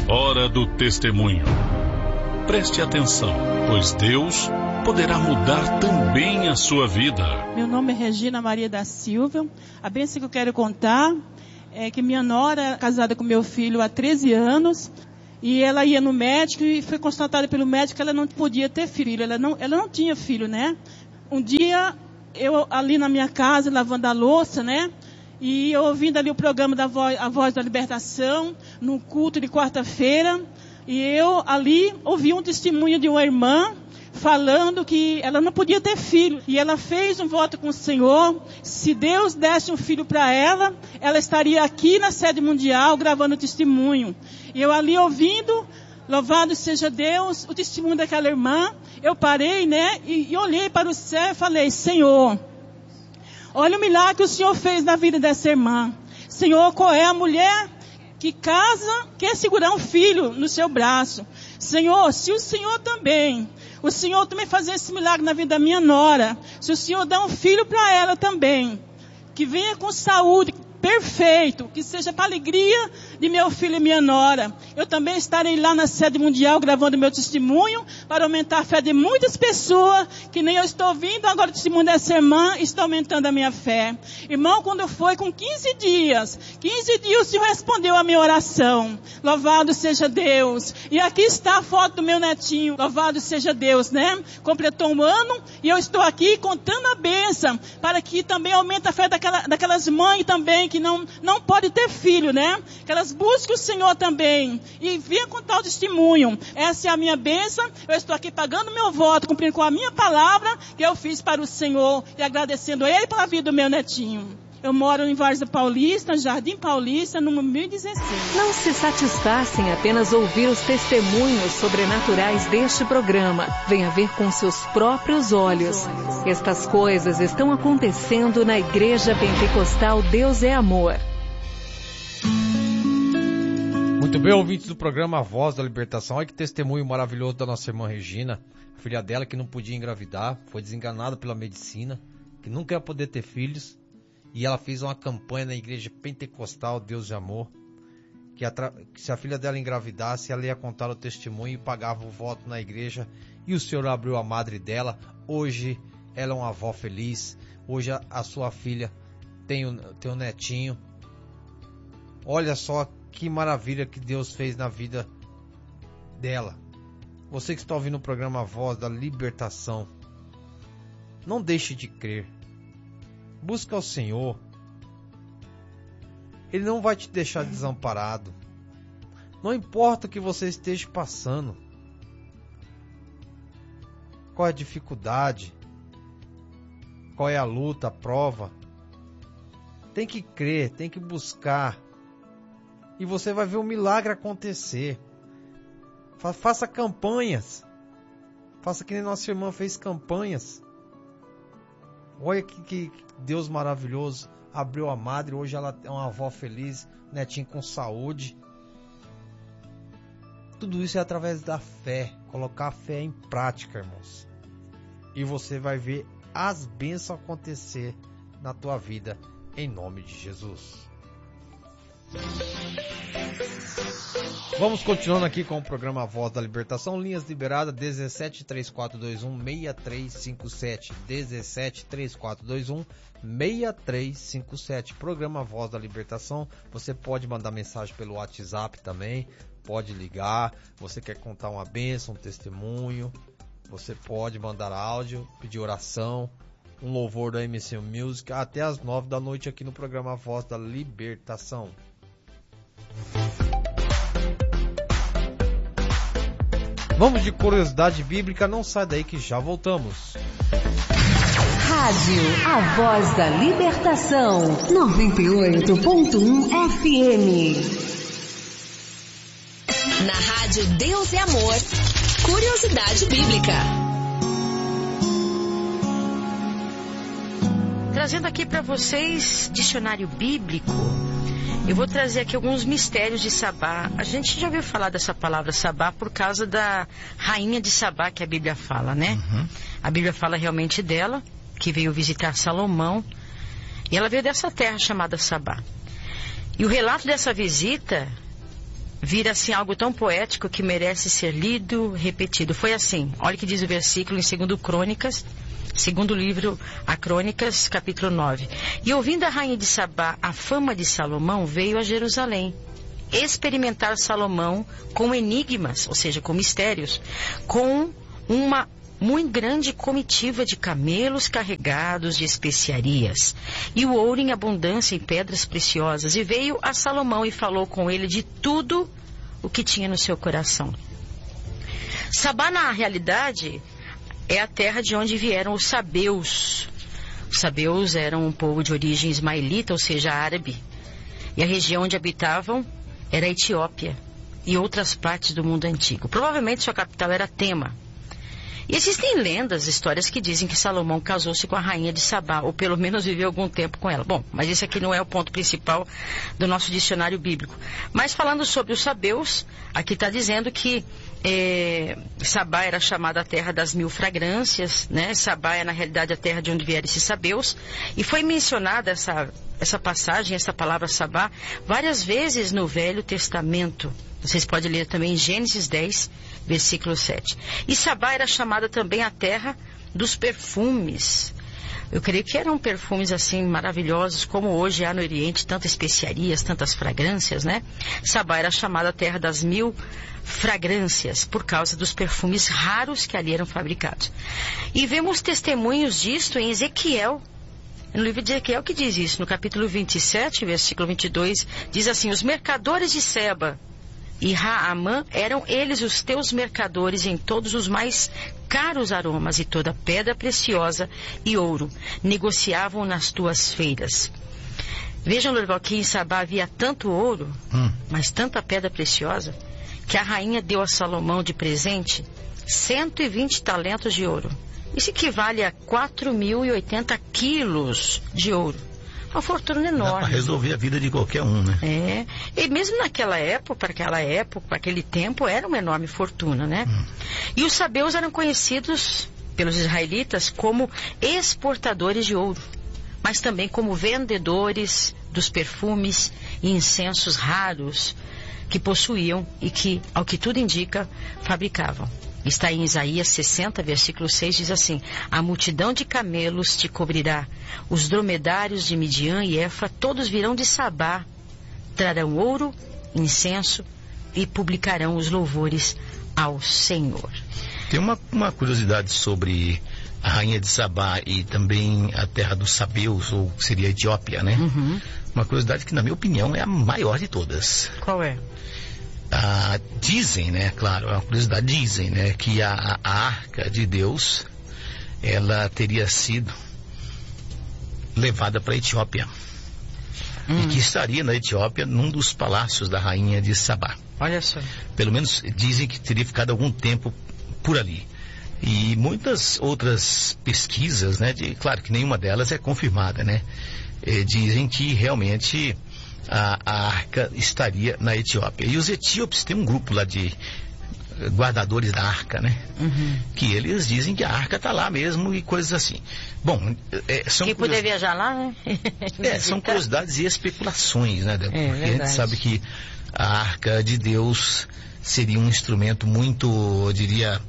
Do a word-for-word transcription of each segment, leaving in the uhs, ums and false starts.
Hora do testemunho. Preste atenção, pois Deus poderá mudar também a sua vida. Meu nome é Regina Maria da Silva. A bênção que eu quero contar é que minha nora é casada com meu filho há treze anos. E ela ia no médico e foi constatada pelo médico que ela não podia ter filho. Ela não, ela não tinha filho, né? Um dia, eu ali na minha casa, lavando a louça, né? E eu ouvindo ali o programa da Voz, a Voz da Libertação, no culto de quarta-feira. E eu ali ouvi um testemunho de uma irmã falando que ela não podia ter filho. E ela fez um voto com o Senhor. Se Deus desse um filho para ela, ela estaria aqui na sede mundial gravando testemunho. E eu ali ouvindo, louvado seja Deus, o testemunho daquela irmã. Eu parei, né, e, e olhei para o céu e falei: Senhor, olha o milagre que o Senhor fez na vida dessa irmã. Senhor, qual é a mulher que casa, quer segurar um filho no seu braço? Senhor, se o Senhor também, o Senhor também fazer esse milagre na vida da minha nora, se o Senhor dá um filho para ela também, que venha com saúde, perfeito, que seja para a alegria de meu filho e minha nora. Eu também estarei lá na sede mundial gravando meu testemunho para aumentar a fé de muitas pessoas, que nem eu estou ouvindo agora o testemunho dessa irmã, está aumentando a minha fé. Irmão, quando foi com quinze dias, quinze dias o Senhor respondeu a minha oração. Louvado seja Deus. E aqui está a foto do meu netinho. Louvado seja Deus, né? Completou um ano e eu estou aqui contando a bênção para que também aumente a fé daquela, daquelas mães também que não, não pode ter filho, né? Que elas busquem o Senhor também e venham contar o testemunho. Essa é a minha bênção. Eu estou aqui pagando meu voto, cumprindo com a minha palavra que eu fiz para o Senhor e agradecendo a Ele pela vida do meu netinho. Eu moro em Várzea Paulista, Jardim Paulista, número mil e dezesseis. Não se satisfaça em apenas ouvir os testemunhos sobrenaturais deste programa. Venha ver com seus próprios olhos. Estas coisas estão acontecendo na Igreja Pentecostal Deus é Amor. Muito bem, ouvintes do programa A Voz da Libertação. Olha que testemunho maravilhoso da nossa irmã Regina. A filha dela que não podia engravidar, foi desenganada pela medicina, que nunca ia poder ter filhos. E ela fez uma campanha na Igreja Pentecostal Deus de Amor, que, a tra... que se a filha dela engravidasse, ela ia contar o testemunho e pagava o voto na igreja. E o Senhor abriu a madre dela. Hoje ela é uma avó feliz. Hoje a, a sua filha tem um, tem um netinho. Olha só que maravilha que Deus fez na vida dela. Você que está ouvindo o programa A Voz da Libertação, não deixe de crer. Busca o Senhor. Ele não vai te deixar desamparado. Não importa o que você esteja passando. Qual é a dificuldade? Qual é a luta, a prova? Tem que crer, tem que buscar. E você vai ver o milagre acontecer. Faça campanhas. Faça que nem nossa irmã fez campanhas. Olha que, que Deus maravilhoso. Abriu a madre, hoje ela é uma avó feliz, netinho com saúde. Tudo isso é através da fé. Colocar a fé em prática, irmãos. E você vai ver as bênçãos acontecer na tua vida, em nome de Jesus. Vamos continuando aqui com o programa Voz da Libertação. Linhas liberadas dezessete, três quatro dois um, seis três cinco sete. dezessete, três quatro dois um, seis três cinco sete. Programa Voz da Libertação. Você pode mandar mensagem pelo WhatsApp também. Pode ligar. Você quer contar uma bênção, um testemunho. Você pode mandar áudio, pedir oração, um louvor da M C Music até as nove da noite aqui no programa Voz da Libertação. Vamos de curiosidade bíblica, não sai daí que já voltamos. Rádio A Voz da Libertação, noventa e oito ponto um F M. Na Rádio Deus é Amor, curiosidade bíblica. Trazendo aqui para vocês dicionário bíblico. Eu vou trazer aqui alguns mistérios de Sabá. A gente já ouviu falar dessa palavra Sabá por causa da rainha de Sabá que a Bíblia fala, né? Uhum. A Bíblia fala realmente dela, que veio visitar Salomão. E ela veio dessa terra chamada Sabá. E o relato dessa visita vira assim algo tão poético que merece ser lido, repetido. Foi assim, olha o que diz o versículo em segundo Crônicas, segundo livro a Crônicas, capítulo nove. E ouvindo a rainha de Sabá a fama de Salomão, veio a Jerusalém experimentar Salomão com enigmas, ou seja, com mistérios, com uma muito grande comitiva de camelos carregados de especiarias, e o ouro em abundância em pedras preciosas. E veio a Salomão e falou com ele de tudo o que tinha no seu coração. Sabá, na realidade, é a terra de onde vieram os sabeus. Os sabeus eram um povo de origem ismaelita, ou seja, árabe. E a região onde habitavam era a Etiópia e outras partes do mundo antigo. Provavelmente sua capital era Tema. E existem lendas, histórias que dizem que Salomão casou-se com a rainha de Sabá, ou pelo menos viveu algum tempo com ela. Bom, mas esse aqui não é o ponto principal do nosso dicionário bíblico. Mas falando sobre os sabeus, aqui está dizendo que é, Sabá era chamada a terra das mil fragrâncias, né? Sabá é na realidade a terra de onde vieram esses sabeus. E foi mencionada essa, essa passagem, essa palavra Sabá, várias vezes no Velho Testamento. Vocês podem ler também em Gênesis dez, versículo sete. E Sabá era chamada também a terra dos perfumes. Eu creio que eram perfumes assim maravilhosos, como hoje há no Oriente, tantas especiarias, tantas fragrâncias, né? Sabá era chamada a terra das mil fragrâncias, por causa dos perfumes raros que ali eram fabricados. E vemos testemunhos disto em Ezequiel. No livro de Ezequiel que diz isso, no capítulo vinte e sete, versículo vinte e dois, diz assim: os mercadores de Seba e Raamã eram eles os teus mercadores em todos os mais caros aromas e toda pedra preciosa e ouro. Negociavam nas tuas feiras. Vejam, Lorival, que em Sabá havia tanto ouro, hum. mas tanta pedra preciosa, que a rainha deu a Salomão de presente cento e vinte talentos de ouro. Isso equivale a quatro mil e oitenta quilos de ouro. Uma fortuna enorme. Dá para resolver a vida de qualquer um, né? É. E mesmo naquela época, para aquela época, para aquele tempo, era uma enorme fortuna, né? Hum. E os sabeus eram conhecidos pelos israelitas como exportadores de ouro, mas também como vendedores dos perfumes e incensos raros que possuíam e que, ao que tudo indica, fabricavam. Está em Isaías sessenta, versículo seis, diz assim: a multidão de camelos te cobrirá, os dromedários de Midian e Efa, todos virão de Sabá, trarão ouro, incenso e publicarão os louvores ao Senhor. Tem uma, uma curiosidade sobre a rainha de Sabá e também a terra dos sabeus, ou seria a Etiópia, né? Uhum. Uma curiosidade que, na minha opinião, é a maior de todas. Qual é? Ah, dizem, né, claro, é uma curiosidade, dizem, né, que a, a arca de Deus, ela teria sido levada para a Etiópia. Hum. E que estaria na Etiópia, num dos palácios da rainha de Sabá. Olha só. Pelo menos dizem que teria ficado algum tempo por ali. E muitas outras pesquisas, né, de, claro que nenhuma delas é confirmada, né, eh, dizem que realmente A, a arca estaria na Etiópia. E os etíopes têm um grupo lá de guardadores da arca, né? Uhum. Que eles dizem que a arca está lá mesmo e coisas assim. Bom, é, são quem puder viajar lá, né? É, são curiosidades e especulações, né? Porque é, a gente sabe que a arca de Deus seria um instrumento muito, eu diria,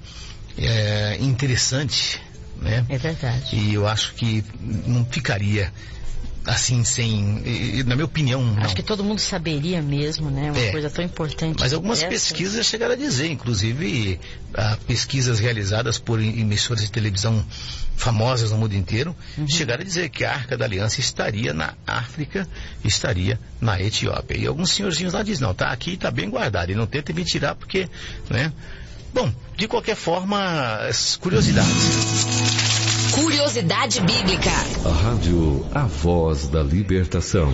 é, interessante, né? É verdade. E eu acho que não ficaria assim, sem, na minha opinião, não. Acho que todo mundo saberia mesmo, né? Uma é, coisa tão importante. Mas algumas essa. pesquisas chegaram a dizer, inclusive a, pesquisas realizadas por emissoras de televisão famosas no mundo inteiro, uhum. chegaram a dizer que a Arca da Aliança estaria na África, estaria na Etiópia. E alguns senhorzinhos lá dizem, não, tá aqui, tá bem guardado, e não tenta me tirar porque, né? Bom, de qualquer forma, as curiosidades. Curiosidade Bíblica. A rádio A Voz da Libertação.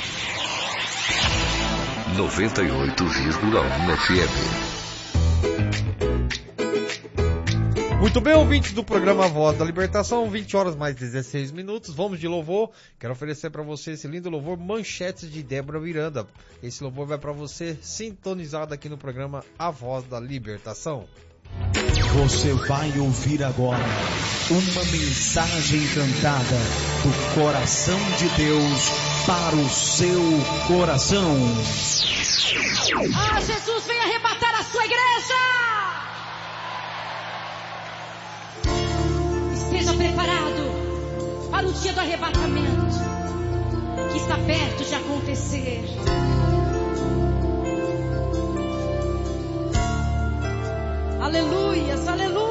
noventa e oito vírgula um F M. Muito bem, ouvintes do programa A Voz da Libertação, vinte horas mais dezesseis minutos. Vamos de louvor. Quero oferecer para você esse lindo louvor, Manchetes de Débora Miranda. Esse louvor vai para você sintonizado aqui no programa A Voz da Libertação. Você vai ouvir agora uma mensagem cantada do coração de Deus para o seu coração. Ah, Jesus vem arrebatar a sua igreja! Esteja preparado para o dia do arrebatamento que está perto de acontecer. Aleluias, aleluia.